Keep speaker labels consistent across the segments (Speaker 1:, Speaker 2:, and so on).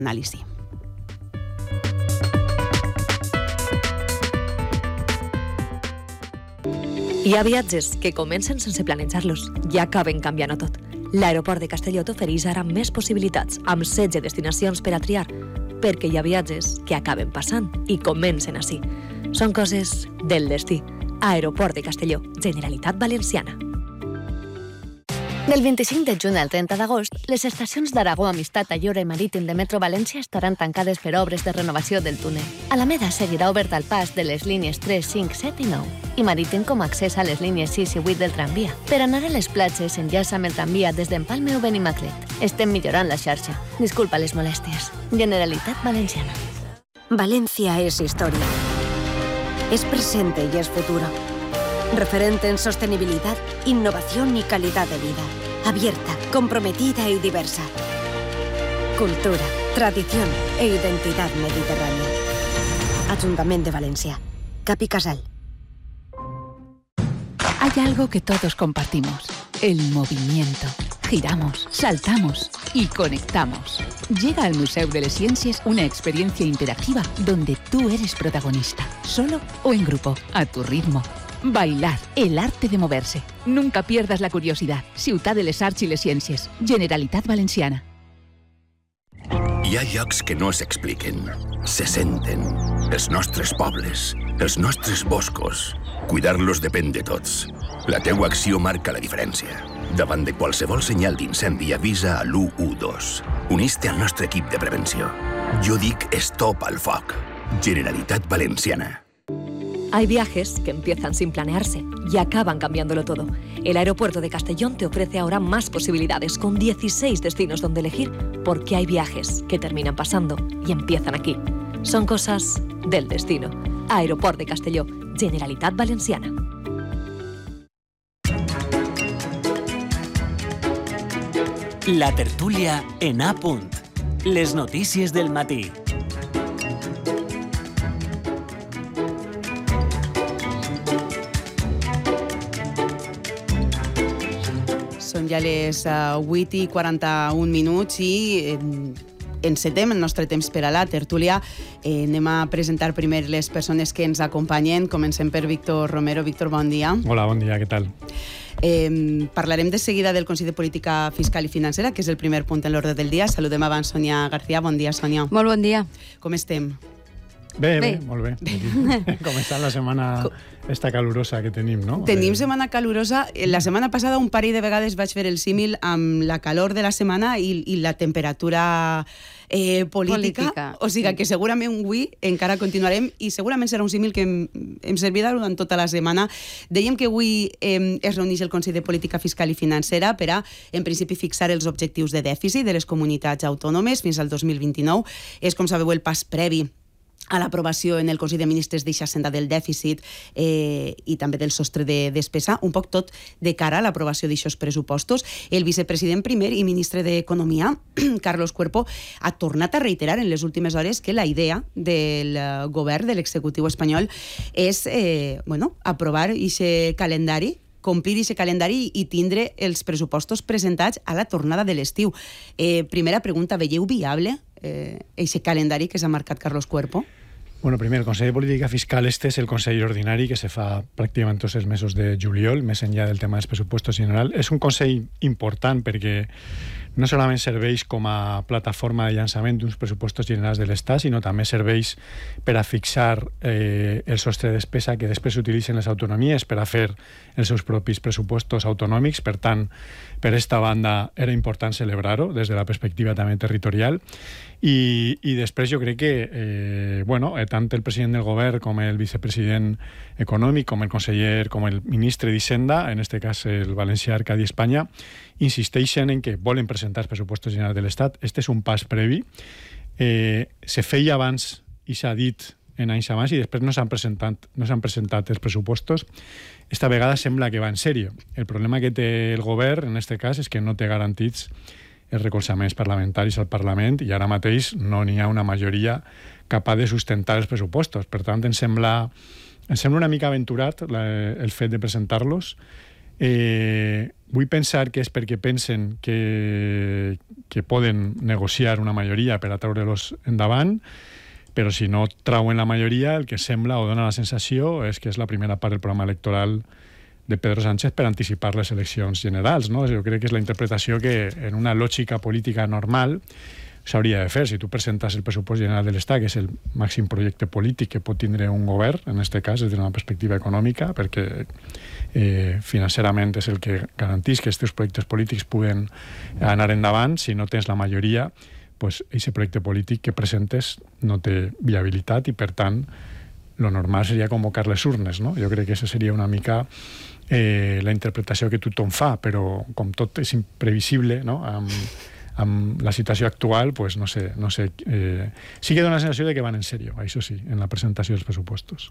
Speaker 1: anàlisi.
Speaker 2: Hi ha viatges que comencen sense planejar-los i acaben canviant-ho tot. L'aeroport de Castelló t'ofereix ara més possibilitats, amb 16 destinacions per a triar, perquè hi ha viatges que acaben passant i comencen així. Són coses del destí. Aeroport de Castelló, Generalitat Valenciana.
Speaker 3: Del 25 de juny al 30 d'agost, les estacions d'Aragó, Amistat, Ayora i Marítim de Metro València estaran tancades per obres de renovació del túnel. Alameda seguirà obert al pas de les línies 3, 5, 7 i 9 i Marítim com a accés a les línies 6 i 8 del tramvia. Per anar a les platges s'enllaça amb el tramvia des d'Empalme o Benimaclet. Estem millorant la xarxa. Disculpa les molèsties. Generalitat Valenciana.
Speaker 4: Valencia es historia. Es presente y es futuro. Referente en sostenibilidad, innovación y calidad de vida. Abierta, comprometida y diversa. Cultura, tradición e identidad mediterránea. Ayuntamiento de Valencia. Capi Casal.
Speaker 5: Hay algo que todos compartimos, el movimiento. Giramos, saltamos y conectamos. Llega al Museu de les Ciències una experiencia interactiva donde tú eres protagonista, solo o en grupo, a tu ritmo. Bailar, el arte de moverse. Nunca pierdas la curiosidad. Ciutat de les Arts i les Ciències. Generalitat Valenciana.
Speaker 6: Hi ha llocs que no s'expliquen, se senten. Els nostres pobles, els nostres boscos. Cuidar-los depèn de tots. La teua acció marca la diferència. Davant de qualsevol senyal d'incendi, avisa a l'112. Unís-te al nostre equip de prevenció. Jo dic stop al foc. Generalitat Valenciana.
Speaker 2: Hay viajes que empiezan sin planearse y acaban cambiándolo todo. El aeropuerto de Castellón te ofrece ahora más posibilidades, con 16 destinos donde elegir, porque hay viajes que terminan pasando y empiezan aquí. Son cosas del destino. Aeroport de Castelló, Generalitat Valenciana.
Speaker 7: La tertúlia en A punt. Les notícies del matí.
Speaker 1: Són ja les 8:41 i encetem el nostre temps per a la tertúlia. Anem a presentar primer les persones que ens acompanyen. Comencem per Víctor Romero. Víctor, bon dia.
Speaker 8: Hola, bon dia, què tal?
Speaker 1: Parlarem de seguida del Consell de Política Fiscal i Financera, que és el primer punt en l'ordre del dia. Saludem abans Sònia García. Bon dia, Sònia.
Speaker 9: Molt bon dia.
Speaker 1: Com estem?
Speaker 8: Bé, molt bé. Començant la setmana esta calurosa que tenim, no?
Speaker 1: Tenim setmana calurosa. La setmana passada un parell de vegades vaig fer el símil amb la calor de la setmana i la temperatura política. O sigui que segurament avui encara continuarem i segurament serà un símil que em servirà durant tota la setmana. Dèiem que avui es reuneix el Consell de Política Fiscal i Financera per a, en principi, fixar els objectius de dèficit de les comunitats autònomes fins al 2029. És, com sabeu, el pas previ a l'aprovació en el Consell de Ministres d'eixa senda del dèficit i també del sostre de despesa, un poc tot de cara a l'aprovació d'aixòs pressupostos. El vicepresident primer i ministre d'Economia, Carlos Cuerpo, ha tornat a reiterar en les últimes hores que la idea del govern, de l'executiu espanyol, és aprovar aquest calendari, complir aquest calendari i tindre els pressupostos presentats a la tornada de l'estiu. Primera pregunta, veieu viable aquest calendari que s'ha marcat Carlos Cuerpo?
Speaker 8: Bueno, primer, el Consell de Política Fiscal este és el Consell Ordinari que se fa pràcticament tots els mesos de juliol, més enllà del tema dels pressupostos general. És un Consell important perquè no solament serveix com a plataforma de llançament d'uns pressupostos generals de l'Estat, sinó també serveix per a fixar el sostre de despesa que després s'utilitzen les autonomies per a fer els seus propis pressupostos autonòmics. Per tant, per esta banda era important celebrar-ho des de la perspectiva també territorial. I després jo crec que tant el president del govern com el vicepresident econòmic, com el conseller, com el ministre d'Hisenda, en este cas el valencià Arcadi Espanya, insisteixen en que volen presentar els pressupostos generals de l'Estat. Este és un pas previ. Se feia abans i s'ha dit en anys abans i després no s'han presentat els pressupostos. Esta vegada sembla que va en sèrio. El problema que té el govern, en este cas, és que no té garantits els recolzaments parlamentaris al Parlament i ara mateix no n'hi ha una majoria capaç de sustentar els pressupostos. Per tant, em sembla una mica aventurat el fet de presentar-los. Vull pensar que és perquè pensen que poden negociar una majoria per a treure-los endavant, però si no trauen la majoria, el que sembla o dona la sensació és que és la primera part del programa electoral de Pedro Sánchez per anticipar les eleccions generals, no? Jo crec que és la interpretació que en una lògica política normal s'hauria de fer. Si tu presentes el pressupost general de l'Estat, que és el màxim projecte polític que pot tindre un govern, en aquest cas des d'una perspectiva econòmica, perquè financerament és el que garanteix que aquests projectes polítics puguen anar endavant. Si no tens la majoria, pues, aquest projecte polític que presentes no té viabilitat i, per tant, lo normal seria convocar les urnes, no? Jo crec que això seria una mica la interpretació que tothom fa, però com tot és imprevisible, no? Amb la situació actual, pues no sé, sí que dona la sensació de que van en serio, això sí, en la presentació dels pressupostos.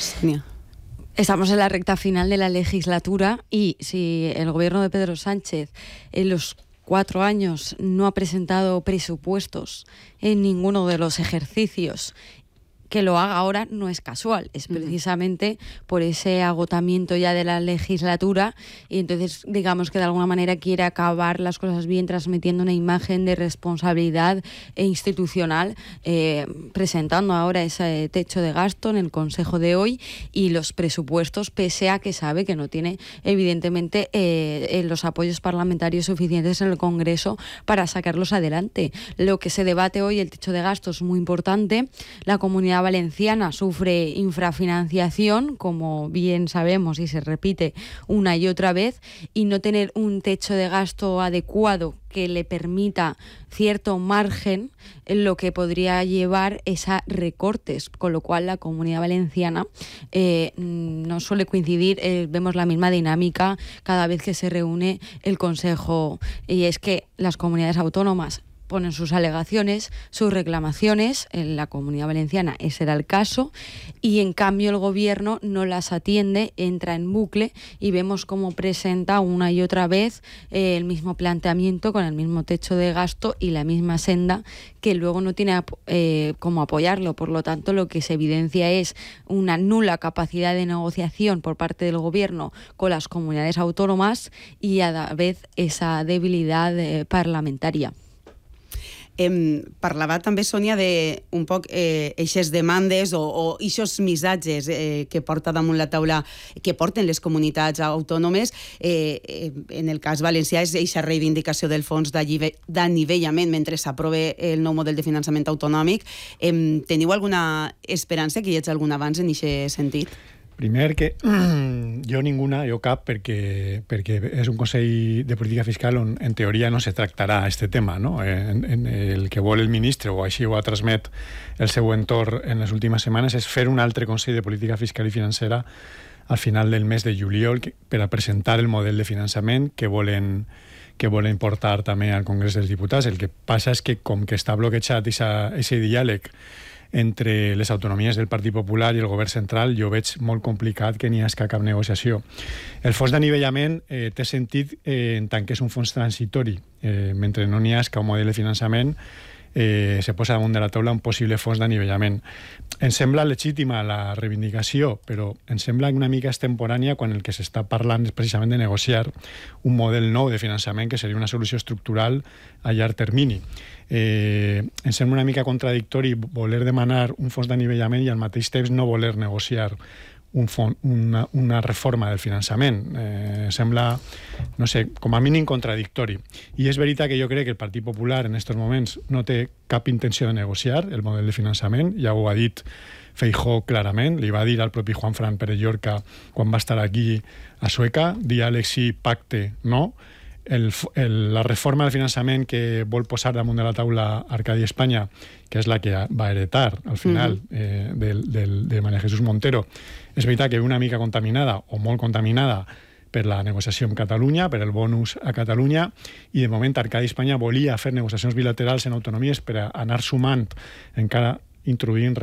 Speaker 9: Estamos en la recta final de la legislatura y si el gobierno de Pedro Sánchez en los 4 años no ha presentado presupuestos en ninguno de los ejercicios, que lo haga ahora no es casual, es precisamente por ese agotamiento ya de la legislatura, y entonces digamos que de alguna manera quiere acabar las cosas bien transmitiendo una imagen de responsabilidad institucional, presentando ahora ese techo de gasto en el Consejo de hoy y los presupuestos, pese a que sabe que no tiene evidentemente los apoyos parlamentarios suficientes en el Congreso para sacarlos adelante. Lo que se debate hoy, el techo de gasto, es muy importante. La Comunidad Valenciana sufre infrafinanciación, como bien sabemos y se repite una y otra vez, y no tener un techo de gasto adecuado que le permita cierto margen, lo que podría llevar es a recortes, con lo cual la Comunidad Valenciana no suele coincidir, vemos la misma dinámica cada vez que se reúne el Consejo, y es que las comunidades autónomas ponen sus alegaciones, sus reclamaciones, en la Comunidad Valenciana ese era el caso, y en cambio el gobierno no las atiende, entra en bucle y vemos cómo presenta una y otra vez el mismo planteamiento con el mismo techo de gasto y la misma senda, que luego no tiene cómo apoyarlo. Por lo tanto, lo que se evidencia es una nula capacidad de negociación por parte del gobierno con las comunidades autónomas y a la vez esa debilidad parlamentaria.
Speaker 1: Parlava també, Sònia, de un poc eixes demandes o eixos missatges que porta damunt la taula, que porten les comunitats autònomes. En el cas valencià és eixa reivindicació del fons d'anivellament mentre s'aprove el nou model de finançament autonòmic. Teniu alguna esperança que hi hagi algun avanç en aquest sentit?
Speaker 8: Primer, que jo cap, perquè és un Consell de Política Fiscal on en teoria no se tractarà aquest tema, no? El que vol el ministre, o així ho ha transmet el seu entorn en les últimes setmanes, és fer un altre Consell de Política Fiscal i Financera al final del mes de juliol per a presentar el model de finançament que volen portar també al Congrés dels Diputats. El que passa és que, com que està bloquejat aquest diàleg entre les autonomies del Partit Popular i el govern central, jo veig molt complicat que n'hi hagi cap negociació. El fons d'anivellament té sentit en tant que és un fons transitori. Mentre no n'hi hagi un model de finançament, se posa damunt de la taula un possible fons d'anivellament. Em sembla legítima la reivindicació, però em sembla una mica extemporània quan el que s'està parlant és precisament de negociar un model nou de finançament que seria una solució estructural a llarg termini. Em sembla una mica contradictori voler demanar un fons d'anivellament i al mateix temps no voler negociar una reforma del finançament. Sembla, no sé, com a mínim contradictori. I és veritat que jo crec que el Partit Popular en aquests moments no té cap intenció de negociar el model de finançament, ja ho ha dit Feijóo clarament, li va dir al propi Juanfran Pérez Llorca quan va estar aquí a Sueca, diàleg sí, pacte no. La reforma del finançament que vol posar damunt de la taula Arcadi Espanya, que és la que va heretar al final de María Jesús Montero, és veritat que una mica contaminada o molt contaminada per la negociació amb Catalunya, per el bonus a Catalunya, i de moment Arcadi Espanya volia fer negociacions bilaterals en autonomies per a anar sumant, encara introduint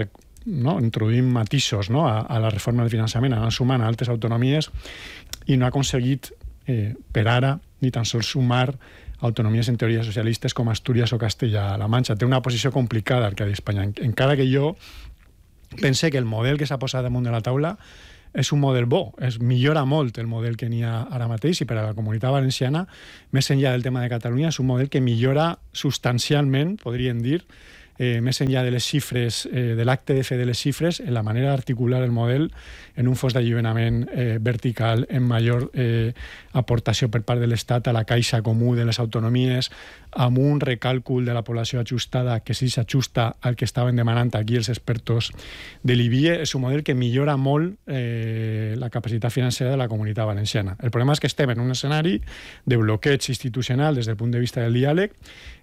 Speaker 8: matisos a la reforma del finançament, anar sumant a altres autonomies, i no ha aconseguit per ara ni tan sols sumar autonomies en teoria socialistes com Astúries o Castella-La Manxa. Té una posició complicada Arcadi Espanya, encara que jo pense que el model que s'ha posat damunt de la taula és un model bo, millora molt el model que n'hi ha ara mateix, i per a la Comunitat Valenciana, més enllà del tema de Catalunya, és un model que millora substancialment, podríem dir, més enllà de les xifres, de l'acte de fe de les xifres, en la manera d'articular el model en un fons d'alliberament vertical, en major aportació per part de l'Estat a la caixa comú de les autonomies, amb un recàlcul de la població ajustada que sí s'ajusta al que estaven demanant aquí els expertos de l'IBIE. És un model que millora molt la capacitat financera de la Comunitat Valenciana. El problema és que estem en un escenari de bloqueig institucional des del punt de vista del diàleg.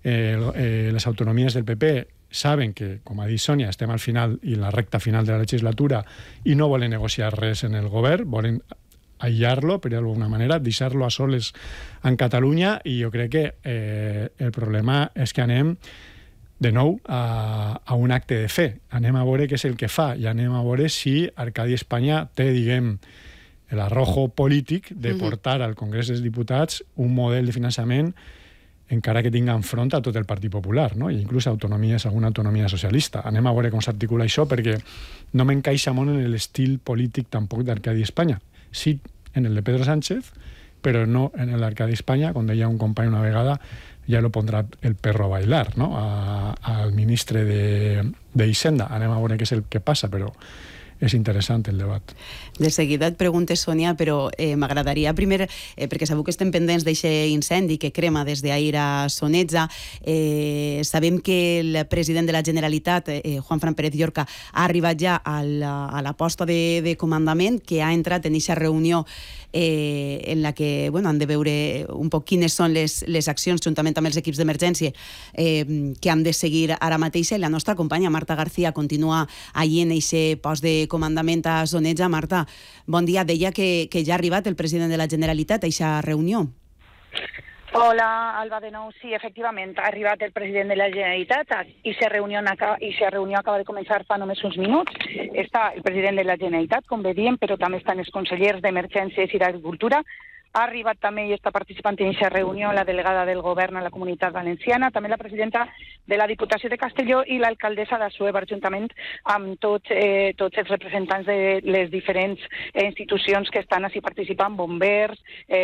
Speaker 8: Les autonomies del PP saben que, com ha dit Sònia, estem al final i en la recta final de la legislatura i no volen negociar res en el govern, volen aïllar-lo, per d'alguna manera, deixar-lo a soles en Catalunya, i jo crec que el problema és que anem de nou a un acte de fe. Anem a veure què és el que fa i anem a veure si Arcadi Espanya té, diguem, l'arrojo polític de portar al Congrés dels Diputats un model de finançament encara que tinga enfront a tot el Partit Popular, no? I inclús alguna autonomia socialista. Anem a veure com s'articula això, perquè no m'encaixa molt en l'estil polític tampoc d'Arcadi Espanya. Sí en el de Pedro Sánchez, però no en el d'Arcadi Espanya, com deia un company una vegada, ja lo pondrà el perro a bailar, no? Al ministre d'Hisenda. Anem a veure què és el que passa, però és interessant el debat.
Speaker 1: De seguida et preguntes, Sònia, però m'agradaria primer, perquè sabeu que estem pendents d'aquest incendi que crema des d'ahir a Sonetja. Sabem que el president de la Generalitat, Juanfran Pérez Llorca, ha arribat ja a la posta de comandament, que ha entrat en aquesta reunió en la que han de veure un poc quines són les accions, juntament amb els equips d'emergència, que han de seguir ara mateix. La nostra companya Marta García continua allí en aquest post de comandament a Sonetja. Marta, bon dia. Deia que ja ha arribat el president de la Generalitat a aquesta reunió.
Speaker 10: Hola, Alba, de nou. Sí, efectivament, ha arribat el president de la Generalitat i la reunió acaba de començar fa només uns minuts. Està el president de la Generalitat, com bé diem, però també estan els consellers d'Emergències i d'Agricultura. Ha arribat també i està participant en aquesta reunió la delegada del govern a la Comunitat Valenciana, també la presidenta de la Diputació de Castelló i l'alcaldessa d'Assuévar, juntament amb tots els representants de les diferents institucions que estan així participant, bombers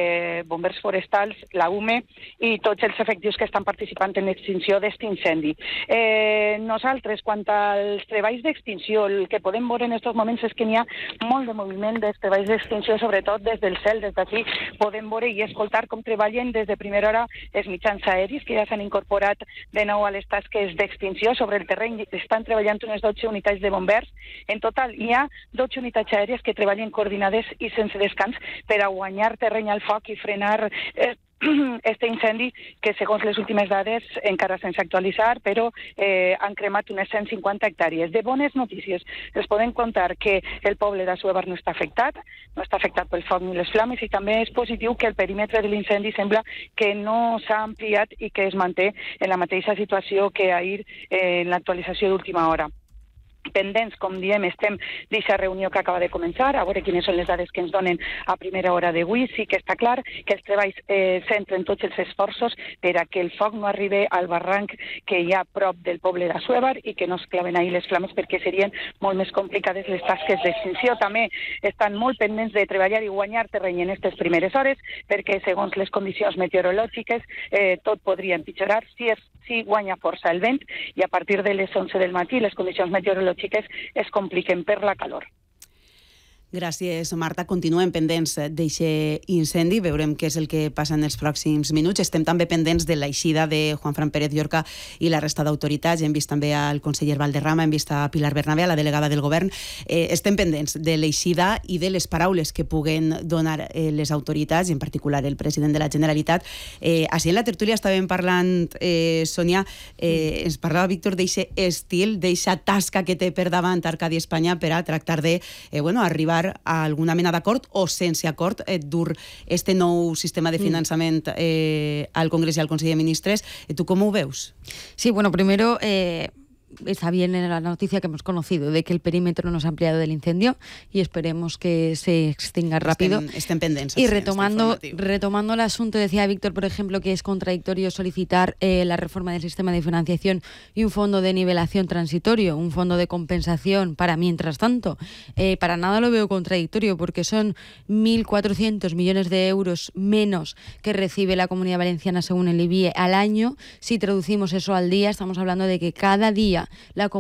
Speaker 10: forestals, la UME i tots els efectius que estan participant en l'extinció d'aquest incendi. Nosaltres, quant als treballs d'extinció, el que podem veure en aquests moments és que n'hi ha molt de moviment dels treballs d'extinció, sobretot des del cel, des d'aquí, podem veure i escoltar com treballen des de primera hora els mitjans aeris, que ja s'han incorporat de nou a les tasques d'extinció sobre el terreny. Estan treballant unes 12 unitats de bombers. En total, hi ha 12 unitats aèries que treballen coordinades i sense descans per a guanyar terreny al foc i frenar este incendi que, segons les últimes dades, encara sense actualitzar, però han cremat unes 150 hectàrees. De bones notícies, els podem contar que el poble d'Assuévar no està afectat pel foc ni les flames, i també és positiu que el perímetre de l'incendi sembla que no s'ha ampliat i que es manté en la mateixa situació que ahir en l'actualització d'última hora. Pendents, com diem, estem d'aquesta reunió que acaba de començar, a veure quines són les dades que ens donen a primera hora d'avui. Sí que està clar que els treballs centren tots els esforços per a que el foc no arribi al barranc que hi ha prop del poble d'Assuévar i que no es claven ahir les flames, perquè serien molt més complicades les tasques d'extinció. També estan molt pendents de treballar i guanyar terreny en aquestes primeres hores, perquè segons les condicions meteorològiques tot podria empitjorar si guanya força el vent, i a partir de les 11 del matí les condicions meteorològiques es compliquen per la calor.
Speaker 1: Gràcies, Marta. Continuem pendents d'aquest incendi. Veurem què és el que passa en els pròxims minuts. Estem també pendents de l'eixida de Juanfran Pérez Llorca i la resta d'autoritats. Hem vist també al conseller Valderrama, hem vist a Pilar Bernabé, a la delegada del govern. Estem pendents de l'eixida i de les paraules que puguen donar les autoritats, i en particular el president de la Generalitat. Així en la tertúlia estàvem parlant, Sònia, ens parlava Víctor d'aquest estil, d'aquesta tasca que té per davant Arcadi Espanya per a tractar de arribar a alguna mena d'acord o sense acord dur este nou sistema de finançament al Congrés i al Consell de Ministres. Tu com ho veus?
Speaker 9: Sí, bueno, primero está bien en la noticia que hemos conocido de que el perímetro no se ha ampliado del incendio y esperemos que se extinga rápido.
Speaker 1: Estén pendientes.
Speaker 9: Y retomando el asunto, decía Víctor, por ejemplo, que es contradictorio solicitar la reforma del sistema de financiación y un fondo de nivelación transitorio, un fondo de compensación para mientras tanto. Para nada lo veo contradictorio, porque son 1.400 millones de euros menos que recibe la Comunidad Valenciana según el IBIE al año. Si traducimos eso al día, estamos hablando de que cada día la